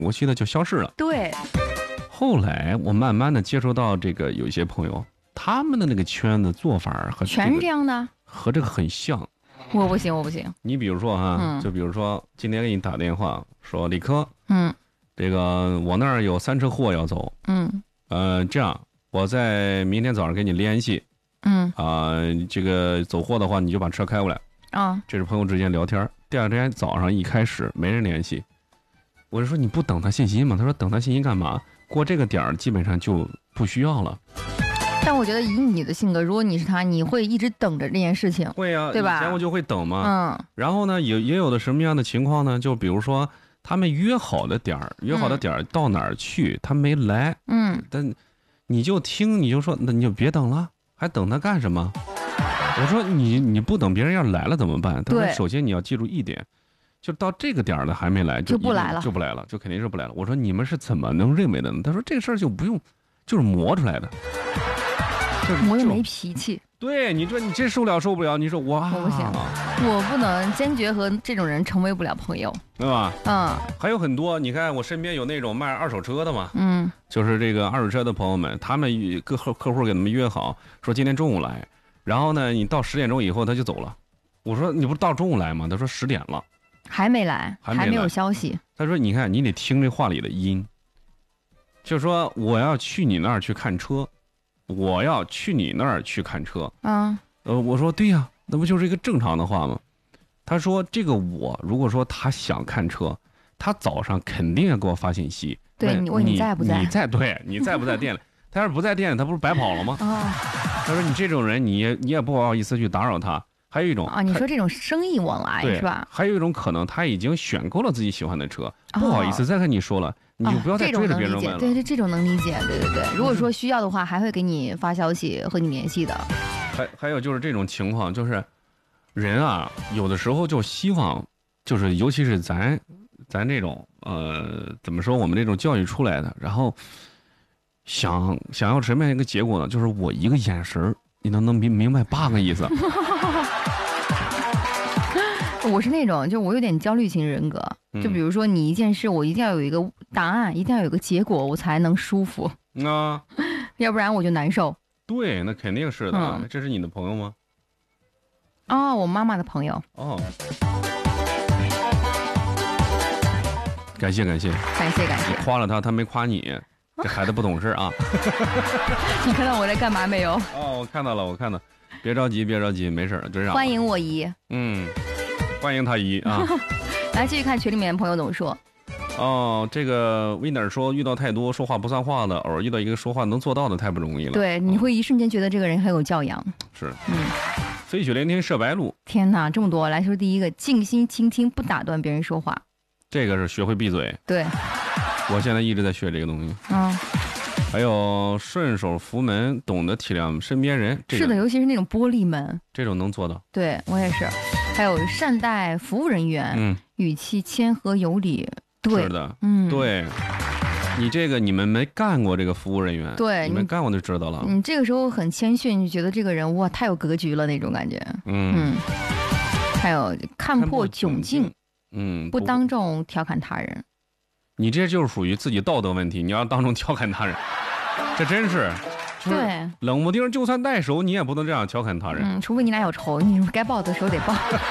过期的就消失了。 对。 后来我慢慢的接触到这个有一些朋友，他们的那个圈子做法和、 全是这样的， 和这个很像。 我不行，我不行。 你比如说哈，就比如说今天给你打电话说李科，这个我那儿有3车货要走，这样我在明天早上给你联系，这个走货的话你就把车开过来，这是朋友之间聊天。第二天早上一开始没人联系，我就说你不等他信息吗？他说等他信息干嘛？过这个点儿基本上就不需要了。 但我觉得以你的性格，如果你是他，你会一直等着这件事情。 会啊， 对吧？ 以前我就会等嘛。然后呢，也有的什么样的情况呢？就比如说他们约好的点儿到哪儿去，他没来。但你就听，你就说，那你就别等了，还等他干什么？我说你不等别人要来了怎么办？他说首先你要记住一点。就到这个点儿了还没来， 就不来了， 就肯定是不来了。我说你们是怎么能认为的呢？他说这个事儿就不用，就是磨出来的。 我也没脾气。 对，你说你这受不了？你说我不行，我不能坚决和这种人成为不了朋友， 对吧？还有很多，你看我身边有那种卖二手车的嘛，就是这个二手车的朋友们，他们客户给他们约好，说今天中午来，然后呢，你到10点钟以后他就走了。我说你不是到中午来吗？他说10点了。 还没来，还没有消息。 他说：“你看，你得听这话里的音，就说我要去你那儿去看车，我要去你那儿去看车。”我说对呀，那不就是一个正常的话吗？他说：“这个我如果说他想看车，他早上肯定要给我发信息， 对你问你在不在？ 你在不在店里？他要是不在店里，他不是白跑了吗？”他说：“你这种人，你也不好意思去打扰他。”还有一种你说这种生意往来是吧？ 还有一种可能，他已经选购了自己喜欢的车，不好意思再跟你说了，你就不要再追着别人问了。 对，这种能理解，对。如果说需要的话，还会给你发消息和你联系的。 还有就是这种情况，就是人啊，有的时候就希望，就是尤其是咱这种怎么说，我们这种教育出来的，然后想要什么样一个结果呢？就是我一个眼神你能明白8个意思。 我是那种，就我有点焦虑型人格，就比如说你一件事，我一定要有一个答案，一定要有一个结果，我才能舒服要不然我就难受。 对，那肯定是的。这是你的朋友吗？ 我妈妈的朋友。 感谢。你夸了他，他没夸你，这孩子不懂事啊。 你看到我在干嘛没有？ 我看到了，别着急，没事，这样。 欢迎我姨。 欢迎他姨啊！ 来继续看群里面朋友怎么说。 这个 Winner 说遇到太多说话不算话的，偶尔遇到一个说话能做到的太不容易了。 对，你会一瞬间觉得这个人很有教养。 是。飞雪连天射白鹿。 天哪，这么多！来说第一个，静心倾听，不打断别人说话。 这个是学会闭嘴。 对。 我现在一直在学这个东西。还有顺手扶门，懂得体谅身边人。 是的，尤其是那种玻璃门， 这种能做到。 对，我也是。还有善待服务人员，语气谦和有礼。对， 是的，对。你这个你们没干过这个服务人员， 对， 你们干过就知道了。 你这个时候很谦逊，你就觉得这个人哇太有格局了那种感觉。还有看破窘境，不当众调侃他人。 你这就是属于自己道德问题，你要当众调侃他人，这真是。 对， 冷不丁就算带手，你也不能这样调侃他人。 除非你俩有仇，你该报的时候得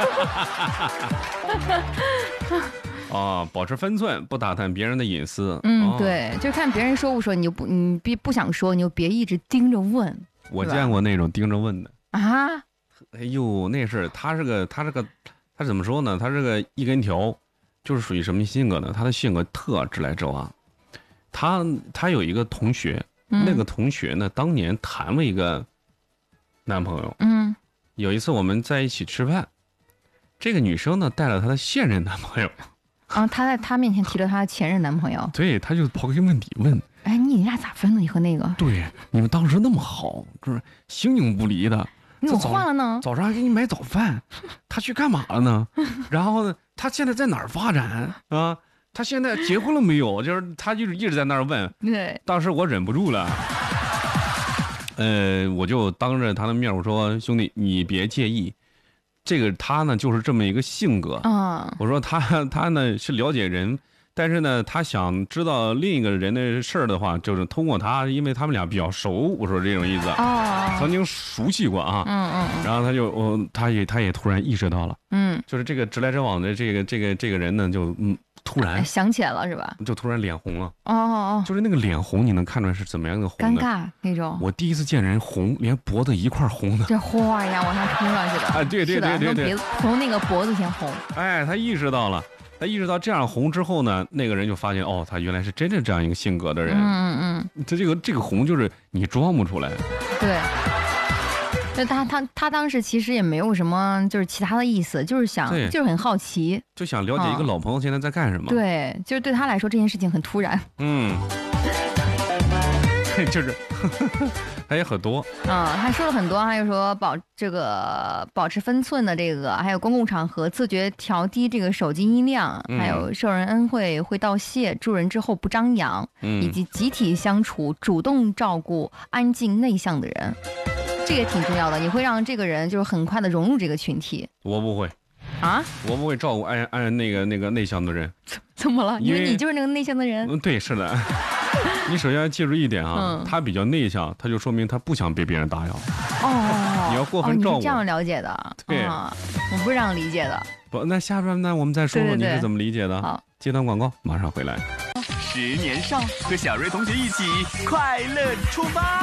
报。保持分寸，不打探别人的隐私。 对，就看别人说不说，你不想说，你就别一直盯着问。 我见过那种盯着问的啊！ 哎呦，那是他怎么说呢？他是个一根条，就是属于什么性格呢？他的性格特直来直往。他有一个同学。那个同学呢，当年谈了一个男朋友。有一次我们在一起吃饭，这个女生呢带了她的现任男朋友。 他在她面前提了她的前任男朋友。 对，他就抛个问题问：“ 哎，你俩咋分的？你和那个？” 对，你们当时那么好，就是形影不离的。 你怎么换了呢？ 早上还给你买早饭，他去干嘛了呢？然后呢，他现在在哪儿发展啊？他现在结婚了没有？就是他就是一直在那儿问。 对， 当时我忍不住了，我就当着他的面我说：“兄弟，你别介意，这个他呢就是这么一个性格。”我说他呢是了解人， 但是呢，他想知道另一个人的事儿的话，就是通过他，因为他们俩比较熟，我说这种意思。曾经熟悉过啊。然后他也突然意识到了。就是这个直来直往的这个人呢，就突然想起来了是吧？ 就突然脸红了。就是那个脸红，你能看出来是怎么样的红的？ 尴尬那种。我第一次见人红，连脖子一块红的。 这哗呀往上冲上去的。 哎，对， 从那个脖子先红。 哎，他意识到了。他意识到这样红之后呢，那个人就发现他原来是真正这样一个性格的人。他这个红就是你装不出来。 对。就他当时其实也没有什么就是其他的意思，就是很好奇， 就想了解一个老朋友现在在干什么。 对，就是对他来说这件事情很突然。 就是他也很多。 他说了很多，还有说保持分寸的这个，还有公共场合自觉调低这个手机音量，还有受人恩惠会道谢，助人之后不张扬，以及集体相处主动照顾安静内向的人，这个也挺重要的，你会让这个人就是很快的融入这个群体。 我不会啊， 我不会照顾按那个内向的人。 怎么了？因为你就是那个内向的人。 对，是的。你首先要记住一点啊，他比较内向，他就说明他不想被别人打扰。你要过分照顾。 你是这样了解的？ 对， 我不是这样理解的。 不，那下边呢我们再说说你是怎么理解的。 好， 接段广告，马上回来。 10年少和小瑞同学一起快乐出发。